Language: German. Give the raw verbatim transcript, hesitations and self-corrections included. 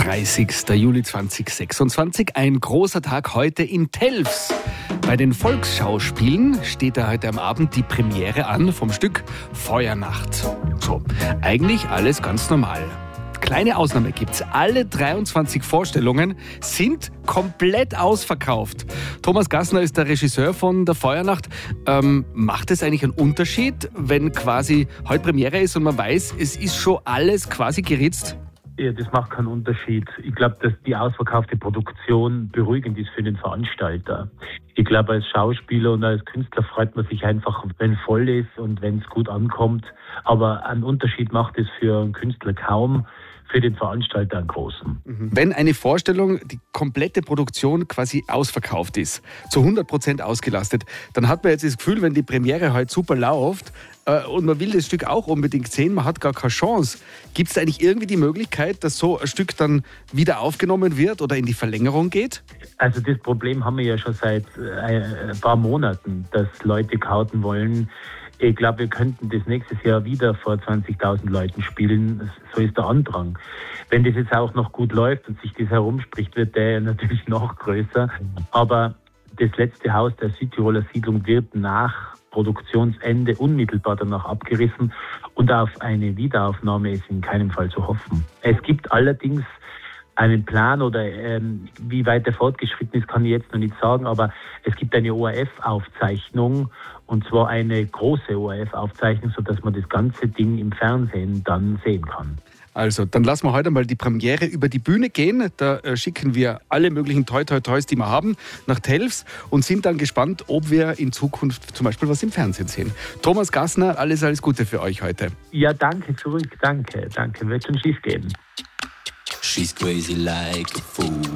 dreißigster Juli zweitausendsechsundzwanzig, ein großer Tag heute in Telfs. Bei den Volksschauspielen steht da heute am Abend die Premiere an vom Stück Feuernacht. So, eigentlich alles ganz normal. Kleine Ausnahme gibt's. Alle dreiundzwanzig Vorstellungen sind komplett ausverkauft. Thomas Gassner ist der Regisseur von der Feuernacht. Ähm, macht es eigentlich einen Unterschied, wenn quasi heute Premiere ist und man weiß, es ist schon alles quasi geritzt? Ja, das macht keinen Unterschied. Ich glaube, dass die ausverkaufte Produktion beruhigend ist für den Veranstalter. Ich glaube, als Schauspieler und als Künstler freut man sich einfach, wenn voll ist und wenn es gut ankommt. Aber einen Unterschied macht es für einen Künstler kaum, für den Veranstalter einen großen. Wenn eine Vorstellung, die komplette Produktion quasi ausverkauft ist, zu hundert Prozent ausgelastet, dann hat man jetzt das Gefühl, wenn die Premiere halt super läuft äh, und man will das Stück auch unbedingt sehen, man hat gar keine Chance. Gibt es da eigentlich irgendwie die Möglichkeit, dass so ein Stück dann wieder aufgenommen wird oder in die Verlängerung geht? Also das Problem haben wir ja schon seit äh, ein paar Monaten, dass Leute Karten wollen. Ich glaube, wir könnten das nächstes Jahr wieder vor zwanzigtausend Leuten spielen. So ist der Andrang. Wenn das jetzt auch noch gut läuft und sich das herumspricht, wird der natürlich noch größer. Aber das letzte Haus der Südtiroler Siedlung wird nach Produktionsende unmittelbar danach abgerissen. Und auf eine Wiederaufnahme ist in keinem Fall zu hoffen. Es gibt allerdings einen Plan oder ähm, wie weit der fortgeschritten ist, kann ich jetzt noch nicht sagen, aber es gibt eine O R F-Aufzeichnung und zwar eine große O R F-Aufzeichnung, sodass man das ganze Ding im Fernsehen dann sehen kann. Also, dann lassen wir heute mal die Premiere über die Bühne gehen. Da äh, schicken wir alle möglichen Toi-Toi-Toys, die wir haben, nach Telfs und sind dann gespannt, ob wir in Zukunft zum Beispiel was im Fernsehen sehen. Thomas Gassner, alles, alles Gute für euch heute. Ja, danke zurück, danke, danke, wird schon schief gehen. She's crazy like a fool.